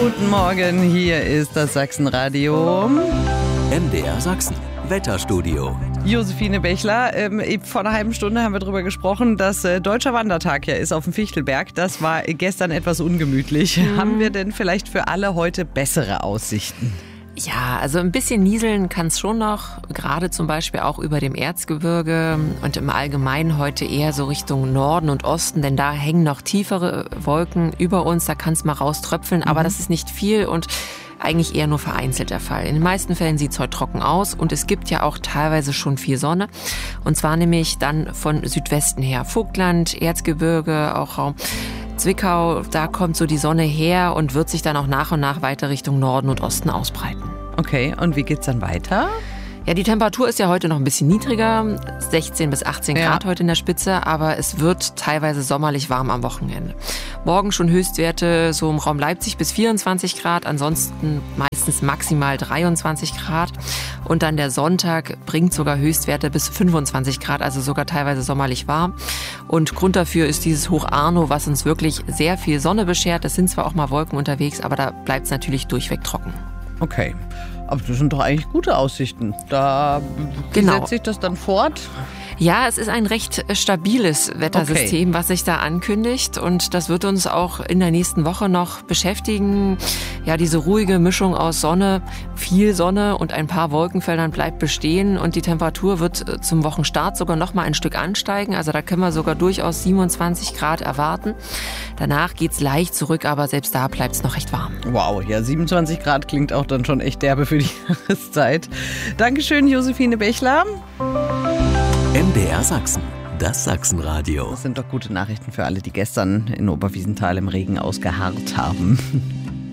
Guten Morgen, hier ist das Sachsenradio. MDR Sachsen, Wetterstudio. Josephine Bechler, vor einer halben Stunde haben wir darüber gesprochen, dass Deutscher Wandertag ja ist auf dem Fichtelberg. Das war gestern etwas ungemütlich. Haben wir denn vielleicht für alle heute bessere Aussichten? Ja, also ein bisschen nieseln kann es schon noch, gerade zum Beispiel auch über dem Erzgebirge und im Allgemeinen heute eher so Richtung Norden und Osten, denn da hängen noch tiefere Wolken über uns, da kann es mal rauströpfeln, aber das ist nicht viel und eigentlich eher nur vereinzelt der Fall. In den meisten Fällen sieht es heute trocken aus und es gibt ja auch teilweise schon viel Sonne. Und zwar nämlich dann von Südwesten her. Vogtland, Erzgebirge, auch Raum Zwickau, da kommt so die Sonne her und wird sich dann auch nach und nach weiter Richtung Norden und Osten ausbreiten. Okay, und wie geht's dann weiter? Ja, die Temperatur ist ja heute noch ein bisschen niedriger, 16 bis 18 Grad heute in der Spitze, aber es wird teilweise sommerlich warm am Wochenende. Morgen schon Höchstwerte so im Raum Leipzig bis 24 Grad, ansonsten meistens maximal 23 Grad. Und dann der Sonntag bringt sogar Höchstwerte bis 25 Grad, also sogar teilweise sommerlich warm. Und Grund dafür ist dieses Hoch Arno, was uns wirklich sehr viel Sonne beschert. Es sind zwar auch mal Wolken unterwegs, aber da bleibt es natürlich durchweg trocken. Okay, aber das sind doch eigentlich gute Aussichten. Wie setzt sich das dann fort? Ja, es ist ein recht stabiles Wettersystem, was sich da ankündigt und das wird uns auch in der nächsten Woche noch beschäftigen. Ja, diese ruhige Mischung aus Sonne, viel Sonne und ein paar Wolkenfeldern bleibt bestehen und die Temperatur wird zum Wochenstart sogar noch mal ein Stück ansteigen. Also da können wir sogar durchaus 27 Grad erwarten. Danach geht's leicht zurück, aber selbst da bleibt's noch recht warm. Wow, ja, 27 Grad klingt auch dann schon echt derbe für die Jahreszeit. Dankeschön, Josephine Bechler. MDR Sachsen, das Sachsenradio. Das sind doch gute Nachrichten für alle, die gestern in Oberwiesenthal im Regen ausgeharrt haben.